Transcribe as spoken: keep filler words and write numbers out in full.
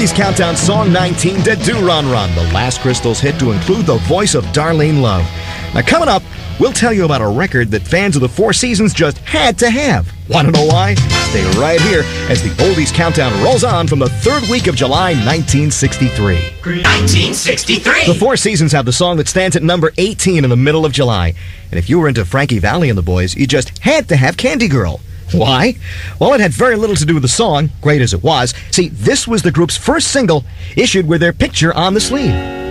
Oldies Countdown Song nineteen to Do Run Run, the last Crystals hit to include the voice of Darlene Love. Now, coming up, we'll tell you about a record that fans of the Four Seasons just had to have. Want to know why? Stay right here as the Oldies Countdown rolls on from the third week of July, nineteen sixty-three. nineteen sixty-three! The Four Seasons have the song that stands at number eighteen in the middle of July. And if you were into Frankie Valli and the Boys, you just had to have Candy Girl. Why? Well, it had very little to do with the song, great as it was. See, this was the group's first single issued with their picture on the sleeve.